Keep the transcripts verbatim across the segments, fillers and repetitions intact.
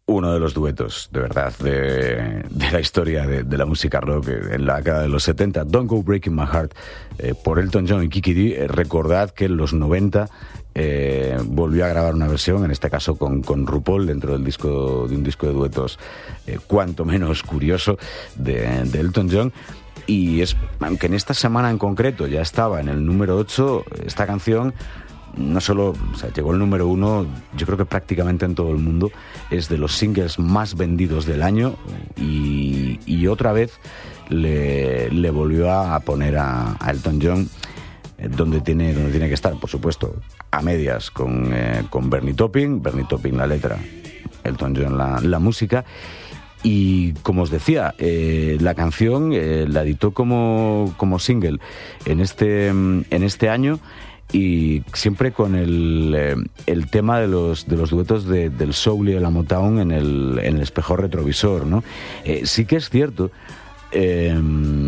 uno de los duetos, de verdad, de, de la historia de, de la música rock en la década de los setenta. Don't Go Breaking My Heart, eh, por Elton John y Kiki Dee. Eh, recordad que en los noventa eh, volvió a grabar una versión, en este caso con, con RuPaul, dentro del disco de un disco de duetos eh, cuanto menos curioso de, de Elton John. Y es, aunque en esta semana en concreto ya estaba en el número ocho, esta canción no solo, o sea, llegó al número uno, yo creo que prácticamente en todo el mundo, es de los singles más vendidos del año, y, y otra vez le, le volvió a poner a, a Elton John eh, donde tiene, donde tiene que estar, por supuesto, a medias con, eh, con Bernie Taupin, Bernie Taupin la letra, Elton John la, la música. Y como os decía, eh, la canción eh, la editó como, como single en este, en este año, y siempre con el, eh, el tema de los, de los duetos de, del soul y de la Motown en el, en el espejo retrovisor, ¿no? Eh, sí que es cierto, eh,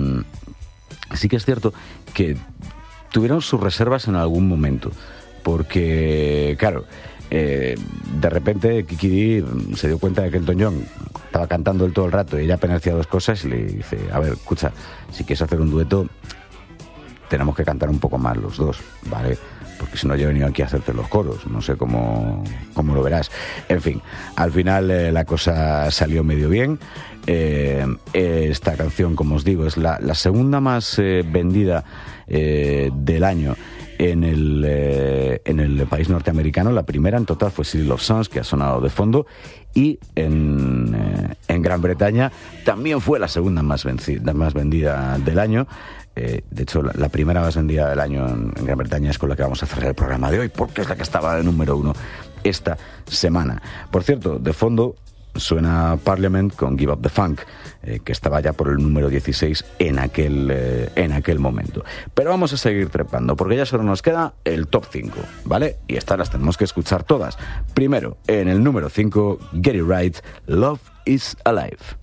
sí que es cierto que tuvieron sus reservas en algún momento, porque, claro, eh, de repente Kiki Dee se dio cuenta de que Elton John estaba cantando él todo el rato y ella apenas hacía dos cosas, y le dice, a ver, escucha, si quieres hacer un dueto, tenemos que cantar un poco más los dos, ¿vale? Porque si no, yo he venido aquí a hacerte los coros, no sé cómo, cómo lo verás. En fin, al final eh, la cosa salió medio bien. Eh, esta canción, como os digo, es la, la segunda más eh, vendida eh, del año en el, eh, en el país norteamericano. La primera en total fue City of Songs, que ha sonado de fondo, y en, eh, en Gran Bretaña también fue la segunda más, vencida, más vendida del año. Eh, de hecho, la, la primera más vendida del año en, en Gran Bretaña es con la que vamos a cerrar el programa de hoy, porque es la que estaba de número uno esta semana. Por cierto, de fondo suena Parliament con Give Up the Funk, eh, que estaba ya por el número dieciséis en aquel, eh, en aquel momento. Pero vamos a seguir trepando, porque ya solo nos queda el top cinco, ¿vale? Y estas las tenemos que escuchar todas. Primero, en el número cinco, Get It Right, Love is Alive.